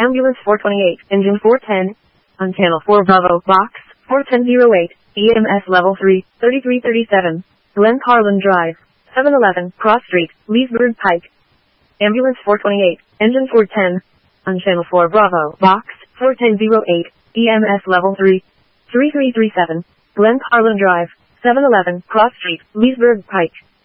Ambulance 428, Engine 410. On Channel 4 Bravo, Box 41008, EMS Level 3, 3337. Glen Carlin Drive, 711, Cross Street, Leesburg Pike. Ambulance 428, Engine 410. On Channel 4 Bravo, Box 41008, EMS Level 3, 3337. Glen Carlin Drive, 711, Cross Street, Leesburg Pike.